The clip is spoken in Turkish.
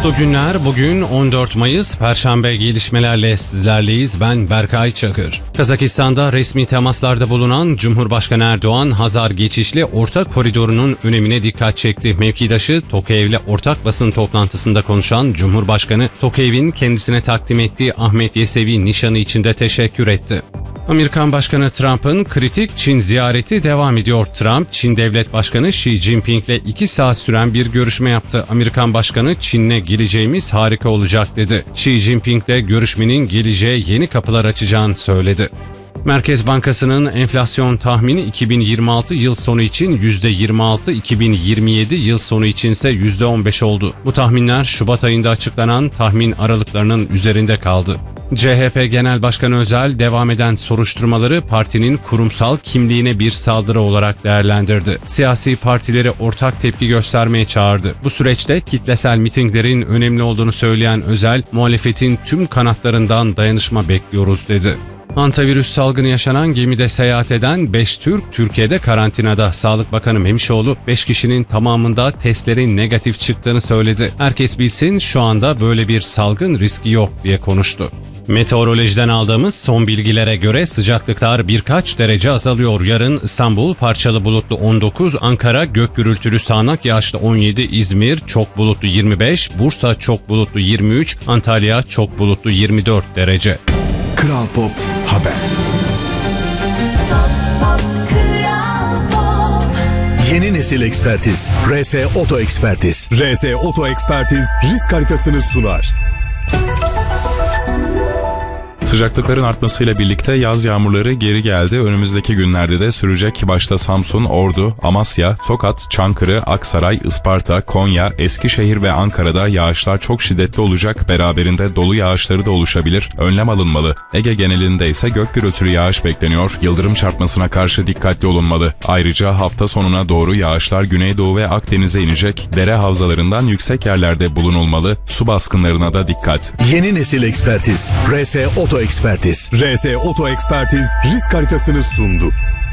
Mutlu günler. Bugün 14 Mayıs Perşembe, gelişmelerle sizlerleyiz. Ben Berkay Çakır. Kazakistan'da resmi temaslarda bulunan Cumhurbaşkanı Erdoğan, Hazar geçişli ortak koridorunun önemine dikkat çekti. Mevkidaşı Tokayev'le ortak basın toplantısında konuşan Cumhurbaşkanı, Tokayev'in kendisine takdim ettiği Ahmet Yesevi nişanı için de teşekkür etti. Amerikan Başkanı Trump'ın kritik Çin ziyareti devam ediyor. Trump, Çin Devlet Başkanı Xi Jinping'le 2 saat süren bir görüşme yaptı. Amerikan Başkanı, Çin'le geleceğimiz harika olacak dedi. Xi Jinping de görüşmenin geleceğe yeni kapılar açacağını söyledi. Merkez Bankası'nın enflasyon tahmini 2026 yıl sonu için %26, 2027 yıl sonu içinse %15 oldu. Bu tahminler Şubat ayında açıklanan tahmin aralıklarının üzerinde kaldı. CHP Genel Başkanı Özel, devam eden soruşturmaları partinin kurumsal kimliğine bir saldırı olarak değerlendirdi. Siyasi partileri ortak tepki göstermeye çağırdı. Bu süreçte kitlesel mitinglerin önemli olduğunu söyleyen Özel, muhalefetin tüm kanatlarından dayanışma bekliyoruz dedi. Antivirüs salgını yaşanan gemide seyahat eden 5 Türk, Türkiye'de karantinada. Sağlık Bakanı Memişoğlu, 5 kişinin tamamında testlerin negatif çıktığını söyledi. Herkes bilsin, şu anda böyle bir salgın riski yok diye konuştu. Meteorolojiden aldığımız son bilgilere göre sıcaklıklar birkaç derece azalıyor. Yarın İstanbul parçalı bulutlu 19, Ankara gök gürültülü sağanak yağışlı 17, İzmir çok bulutlu 25, Bursa çok bulutlu 23, Antalya çok bulutlu 24 derece. Kral Pop Haber. Yeni nesil ekspertiz. RS Oto Ekspertiz. RS Oto Ekspertiz risk haritasını sunar. Sıcaklıkların artmasıyla birlikte yaz yağmurları geri geldi. Önümüzdeki günlerde de sürecek. Başta Samsun, Ordu, Amasya, Tokat, Çankırı, Aksaray, Isparta, Konya, Eskişehir ve Ankara'da yağışlar çok şiddetli olacak. Beraberinde dolu yağışları da oluşabilir. Önlem alınmalı. Ege genelinde ise gök gürültülü yağış bekleniyor. Yıldırım çarpmasına karşı dikkatli olunmalı. Ayrıca hafta sonuna doğru yağışlar Güneydoğu ve Akdeniz'e inecek. Dere havzalarından yüksek yerlerde bulunulmalı. Su baskınlarına da dikkat. Yeni nesil ekspertiz. RS Oto Ekspertiz. RS Oto Ekspertiz risk haritasını sundu.